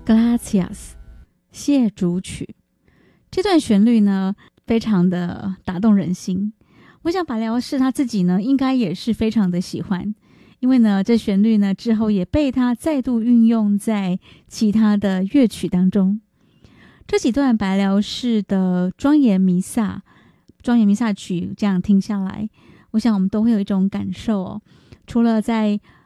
Gracias 谢主曲。这段旋律呢非常的打动人心，我想白辽士他自己呢应该也是非常的喜欢，因为呢这旋律呢之后也被他再度运用在其他的乐曲当中。这几段白辽士的庄严弥撒曲这样听下来，我想我们都会有一种感受哦。除了在